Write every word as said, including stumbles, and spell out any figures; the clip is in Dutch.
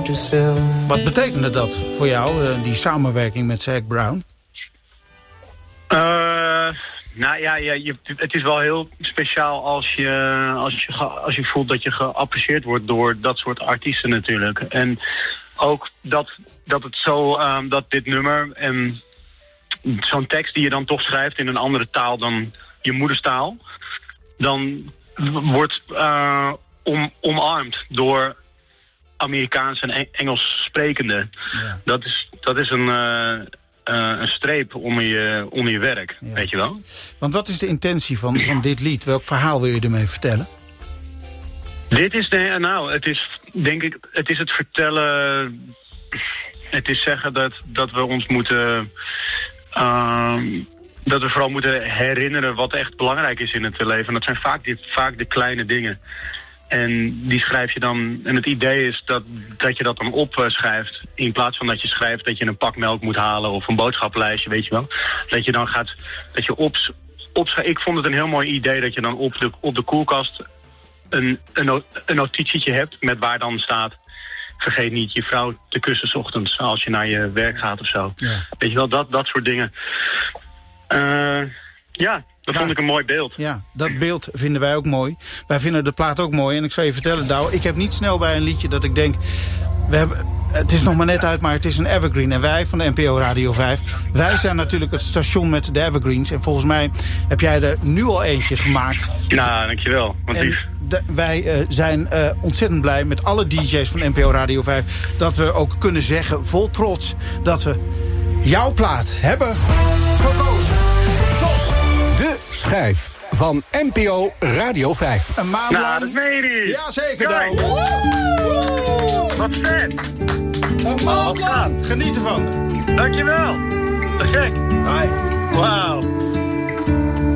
yourself. Wat betekende dat voor jou, uh, die samenwerking met Zac Brown? Uh, nou ja, ja je, het is wel heel speciaal als je, als, je, als je voelt dat je geapprecieerd wordt door dat soort artiesten natuurlijk. En ook dat, dat het zo, um, dat dit nummer en zo'n tekst die je dan toch schrijft in een andere taal dan je moederstaal, dan wordt uh, om, omarmd door Amerikaans en Engels sprekenden. Ja. Dat is, dat is een, uh, uh, een streep onder je, onder je werk, ja. Weet je wel? Want wat is de intentie van, van dit lied? Welk verhaal wil je ermee vertellen? Dit is de, nou, het is denk ik, het is het vertellen, het is zeggen dat, dat we ons moeten, uh, dat we vooral moeten herinneren wat echt belangrijk is in het leven. En dat zijn vaak, die, vaak de kleine dingen. En die schrijf je dan, en het idee is dat, dat je dat dan opschrijft, in plaats van dat je schrijft dat je een pak melk moet halen of een boodschappenlijstje, weet je wel. Dat je dan gaat, dat je op, opschrijft. Ik vond het een heel mooi idee dat je dan op de, op de koelkast een, een, een notitietje hebt met waar dan staat, vergeet niet je vrouw te kussen 's ochtends als je naar je werk gaat of zo. Ja. Weet je wel, dat, dat soort dingen. Uh, ja, dat ja. vond ik een mooi beeld. Ja, dat beeld vinden wij ook mooi. Wij vinden de plaat ook mooi. En ik zal je vertellen, Douwe, ik heb niet snel bij een liedje dat ik denk, we hebben, het is nog maar net uit, maar het is een evergreen. En wij van de N P O Radio vijf, wij zijn natuurlijk het station met de evergreens. En volgens mij heb jij er nu al eentje gemaakt. Nou, dankjewel. Want lief. De, wij uh, zijn uh, ontzettend blij met alle D J's van N P O Radio vijf... dat we ook kunnen zeggen, vol trots, dat we jouw plaat hebben gekozen. Tot de schijf van N P O Radio vijf. Een maand nou, lang. Dat meen je. Jazeker dan. Wat vet. Een maand lang. Geniet ervan. Dankjewel. Te gek. Bye.